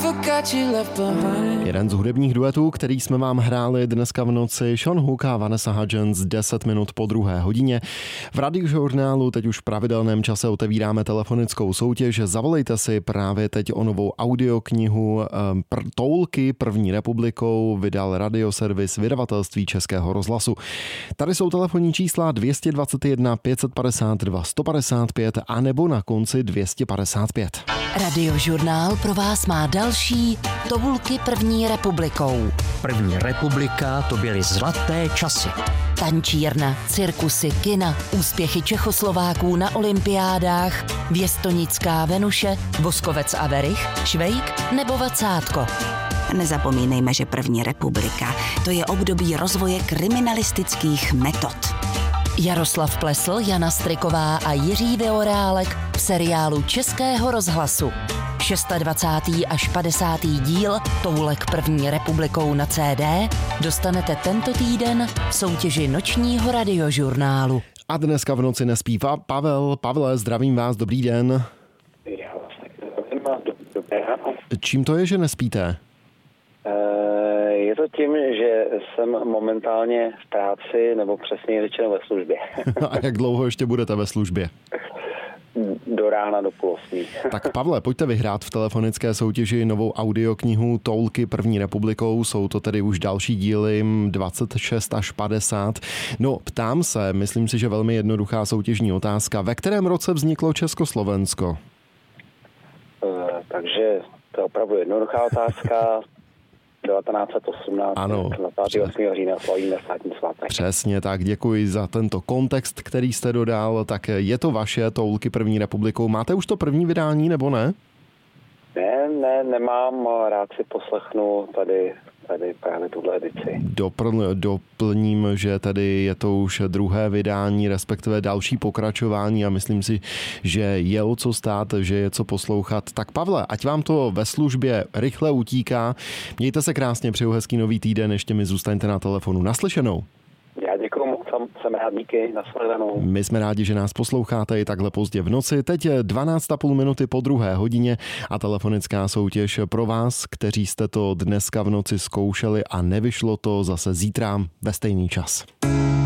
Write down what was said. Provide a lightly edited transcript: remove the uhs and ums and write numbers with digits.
Jeden z hudebních duetů, který jsme vám hráli dneska v noci, Sean Hook a Vanessa Hudgens 10 minut po 2:00. V Radiožurnálu teď už v pravidelném čase otevíráme telefonickou soutěž. Zavolejte si právě teď o novou audioknihu Toulky první republikou, vydal radioservis vydavatelství Českého rozhlasu. Tady jsou telefonní čísla 221 552 155 a nebo na konci 255. Radiožurnál pro vás má další Toulky první republikou. První republika, to byly zlaté časy. Tančírna, cirkusy, kina, úspěchy Čechoslováků na olympiádách, Věstonická Venuše, Voskovec a Verich, Švejk nebo Vacátko. Nezapomínejme, že první republika, to je období rozvoje kriminalistických metod. Jaroslav Plesl, Jana Striková a Jiří Vyorálek v seriálu Českého rozhlasu. 26. až 50. díl Toulek první republikou na CD dostanete tento týden v soutěži nočního radiožurnálu. A dneska v noci nespí Pavel. Pavle, zdravím vás, dobrý den. Čím to je, že nespíte? Je to tím, že jsem momentálně v práci, nebo přesněji řečeno ve službě. A jak dlouho ještě budete ve službě? Do rána, do 7:30. Tak Pavle, pojďte vyhrát v telefonické soutěži novou audioknihu Toulky první republikou. Jsou to tedy už další díly 26 až 50. No, ptám se, myslím si, že velmi jednoduchá soutěžní otázka. Ve kterém roce vzniklo Československo? Takže to je opravdu jednoduchá otázka. 1918, ano, 28. října slavíme státní svátek. Přesně tak, děkuji za tento kontext, který jste dodal. Tak je to vaše Toulky první republikou. Máte už to první vydání, nebo ne? Nemám, rád si poslechnu tady právě tuhle edici. Doplním, že tady je to už druhé vydání, respektive další pokračování a myslím si, že je o co stát, že je co poslouchat. Tak Pavle, ať vám to ve službě rychle utíká. Mějte se krásně, přeju hezký nový týden, ještě mi zůstaňte na telefonu. Naslyšenou. Já děkuju moc, jsem rád, díky, nashledanou. My jsme rádi, že nás posloucháte i takhle pozdě v noci. Teď je 12,5 minuty po 2:00 a telefonická soutěž pro vás, kteří jste to dneska v noci zkoušeli a nevyšlo to, zase zítra ve stejný čas.